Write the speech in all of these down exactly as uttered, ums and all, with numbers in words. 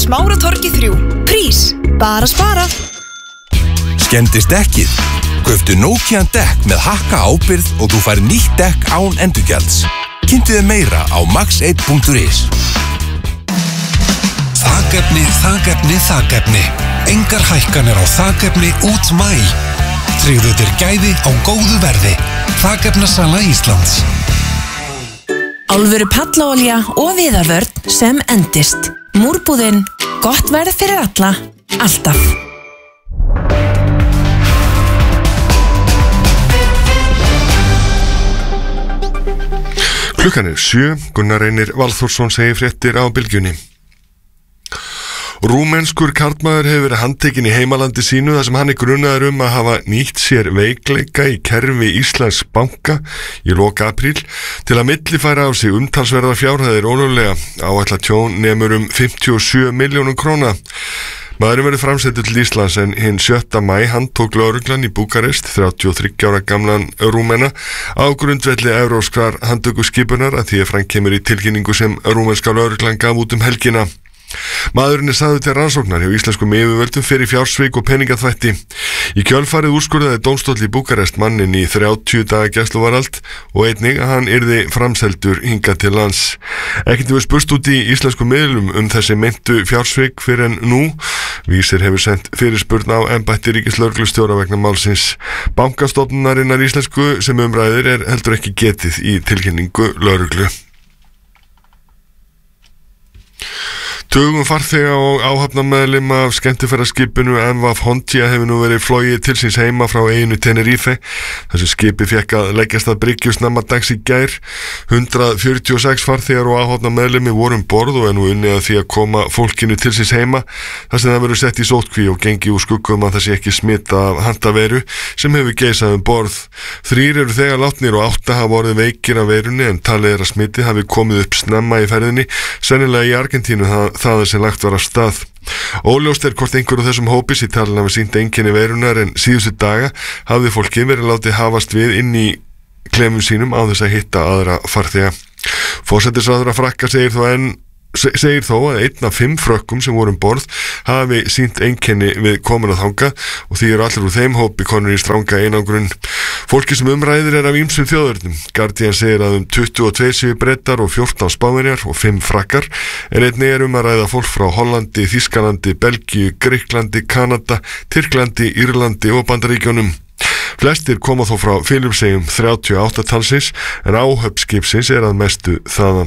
Smáratorgi þrjú. Prís, bara spara. Skemmdist dekkið? Kauftu Nokian dekk með hakka ábyrgð og þú fær nýtt dekk án endurgjalds. Kynntu þið meira á max eitt punktur is. Þakefni, þakefni, þakefni. Engar hækkanir á þakefni út maí. Tryggðu þér gæði á góðu verði. Þakefnasala Íslands. Alvöru pallaolía og viðarvörn sem endist. Múrbúðin, gott verð fyrir alla, alltaf. Klukkan er sjö, Gunnar Reynir Valþórsson segir fréttir á Bylgjunni. Rúmenskur karlmaður hefur verið handtekinn í heimalandi sínu þar sem hann er grunaður um að hafa nýtt sér veikleika í kerfi Íslands banka í lok apríl til að millifæra á sig umtalsverðar fjárhæðir ólöglega. Áætlað tjón nemur um fimmtíu og sjö milljónum króna. Maðurinn verður framsettur til Íslands en hinn sjötta maí handtók lögreglan í Búkarest þrjátíu og þriggja ára gamlan Rúmena á grundvelli evrópskrar handtökuskipunar að því að fram kemur í tilkynningu sem rúmenska lögreglan gaf út um helgina. Maðurinn er sagður til rannsóknar hjá íslenskum yfirvöldum fyrir fjársvik og peningaþvætti. Í kjölfarið úrskurðaði dómstóll í Búkarest mannin í þrjátíu daga gæsluvarðhald og einnig að hann yrði framseldur hingað til lands. Ekkert hefur spurst út í íslenskum miðlum um þessi meintu fjársvik fyrir en nú. Vísir hefur sendt fyrirspurn á embætti ríkislögreglustjóra vegna málsins. Bankastofnunarinnar íslensku sem umræðir er heldur ekki getið í tilkynningu lögreglu. Tugum farþega og áhafnarmeðlim af skemmtiferðaskipinu M V Hontia hefur nú verið flogið til síns heima frá eyjunni Tenerife. Þessi skipi fékk að leggjast að bryggju snemma dags í gær. hundrað fjörutíu og sex farþegar og áhafnarmeðlimi voru um borð og er nú unnið að því að koma fólkinu til síns heima þar sem það verður sett í sóttkví og gengi úr skuggum að það sé ekki smita af handaveru sem hefur geisað um borð. Þrír eru þegar látnir og átta hafa orðið veikir af veirunni en talið er að smitið hafi komið upp snemma í ferðinni, sennilega í Argentínu það það sem lagt var af stað. Óljóst er hvort einhver af þessum hópi sé talin hafi sýnt einkenni veirunar en síðustu daga hafði fólki verið látið hafast við inn í klefum sínum á þess að hitta aðra farþega. Forsætisráðherra Frakka segir þó enn segir þó að einn af fimm frökkum sem voru um borð hafi sýnt einkenni við komin að þanga og því eru allir úr þeim hópi konur í stranga einangrun. Fólki sem umræðir er af ýmsum þjóðurnum. Guardian segir að um tuttugu og tveir séu Bretar og fjórtán Spánverjar og fimm Frakkar en einnig er um að ræða fólk frá Hollandi, Þýskalandi, Belgíu, Grikklandi, Kanada, Tyrklandi, Írlandi og Bandaríkjunum. Flestir koma þó frá Filippseyjum þrjátíu og átta talsins en áhöfn skipsins er að mestu þaðan.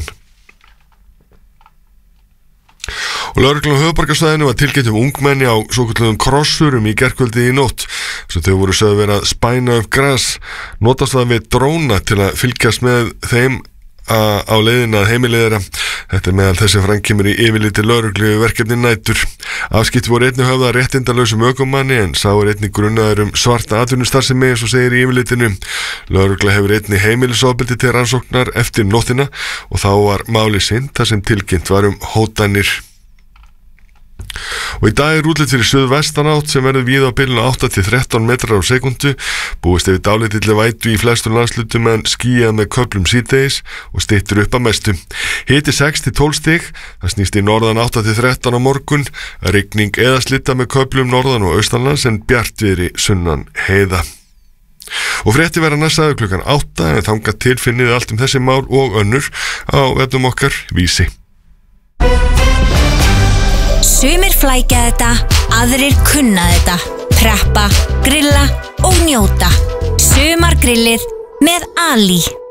Og lögreglan á höfuðborgarsvæðinu var tilkynnt um ungmenni á svokölluðum krossurum í gærkvöldi í nótt sem þau voru sögðu vera að spæna upp gras. Notast það við dróna til að fylgjast með þeim á leiðina að heimili þeirra. Þetta er meðal þess að framkemur í yfirliti lögreglu verkefni nætur. Afskipti voru einnig höfða réttindalausum ökumanni en sá er einnig grunnaður um svarta atvinnustarfsemi eins og segir í yfirlitinu. Lögregla hefur einnig heimilisofbeldi til rannsóknar eftir nóttina og þá var máli sinnt þar sem tilkynnt var um hótanir. Og í dag er útlit fyrir suðvestanátt sem verður víða á bilinu átta til þrettán metrar á sekundu. Búist yfir dálítilli vætu í flestum landslutum en skýjað með köflum síðdegis og styttir upp að mestu. Hiti sex til tólf stig, það snýst í norðan átta til þrettán á morgun, rigning eða slitta með köflum norðan og austanlands en bjartviðri sunnan heiða. Og frétti verða næstaðu klukkan átta en þangað til finnið allt um þessi mál og önnur á vefnum okkar Vísi. Sumir flækja þetta, aðrir kunna þetta. Preppa, grilla og njóta. Sumargrillið með Ali.